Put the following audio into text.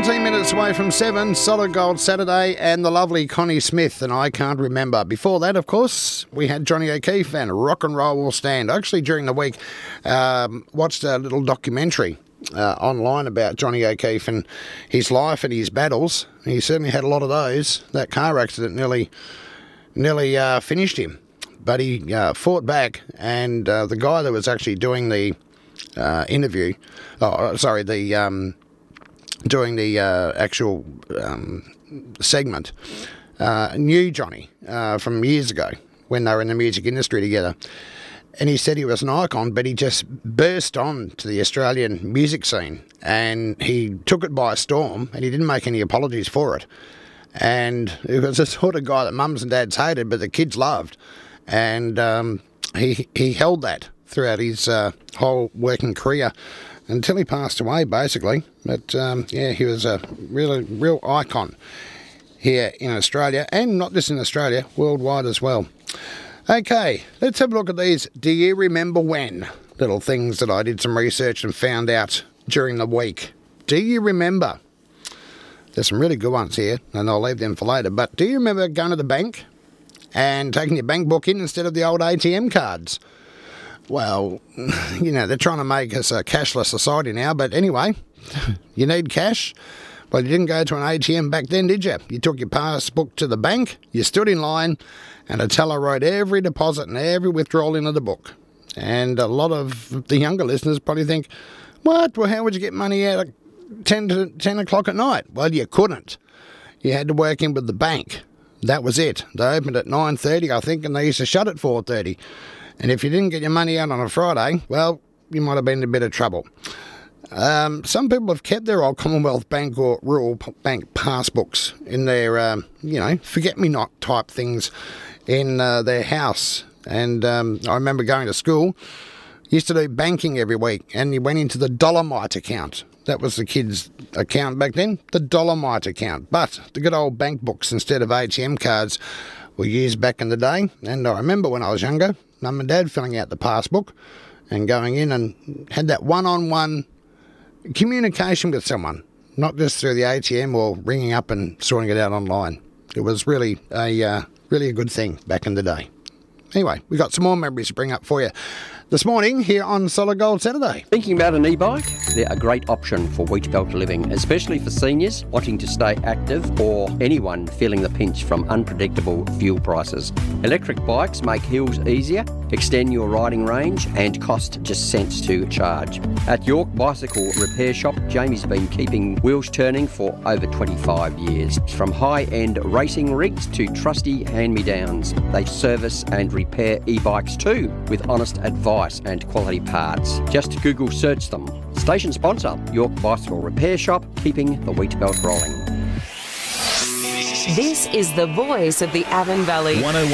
17 minutes away from 7, Solid Gold Saturday, and the lovely Connie Smith, and I Can't Remember. Before that, of course, we had Johnny O'Keefe and Rock and Roll Will Stand. Actually, during the week, watched a little documentary online about Johnny O'Keefe and his life and his battles. He certainly had a lot of those. That car accident nearly finished him. But he fought back, and the guy that was actually doing the doing the actual segment, knew Johnny from years ago when they were in the music industry together. And he said he was an icon, but he just burst on to the Australian music scene, and he took it by storm, and he didn't make any apologies for it. And he was the sort of guy that mums and dads hated, but the kids loved. And he held that throughout his whole working career until he passed away, basically. But, he was a real icon here in Australia, and not just in Australia, worldwide as well. Okay, let's have a look at these Do You Remember When? Little things that I did some research and found out during the week. Do you remember? There's some really good ones here, and I'll leave them for later. But do you remember going to the bank and taking your bank book in instead of the old ATM cards? Well, they're trying to make us a cashless society now, but anyway, you need cash. Well, you didn't go to an ATM back then, did you? You took your passbook to the bank, you stood in line, and a teller wrote every deposit and every withdrawal into the book. And a lot of the younger listeners probably think, what? Well, how would you get money out at 10 o'clock at night? Well, you couldn't. You had to work in with the bank. That was it. They opened at 9:30, I think, and they used to shut at 4:30. And if you didn't get your money out on a Friday, well, you might have been in a bit of trouble. Some people have kept their old Commonwealth Bank or Rural Bank passbooks in their, forget-me-not type things in their house. And I remember going to school, used to do banking every week, and you went into the Dolomite account. That was the kids' account back then, the Dolomite account. But the good old bank books instead of ATM cards were used back in the day. And I remember when I was younger, Mum and Dad filling out the passbook and going in and had that one-on-one communication with someone, not just through the ATM or ringing up and sorting it out online. It was really a good thing back in the day. Anyway, we've got some more memories to bring up for you this morning here on Solid Gold Saturday. Thinking about an e-bike? They're a great option for Wheatbelt living, especially for seniors wanting to stay active or anyone feeling the pinch from unpredictable fuel prices. Electric bikes make hills easier, extend your riding range and cost just cents to charge. At York Bicycle Repair Shop, Jamie's been keeping wheels turning for over 25 years. From high-end racing rigs to trusty hand-me-downs, they service and repair e-bikes too, with honest advice and quality parts. Just Google search them. Station sponsor, York Bicycle Repair Shop, keeping the wheat belt rolling. This is the voice of the Avon Valley. 101.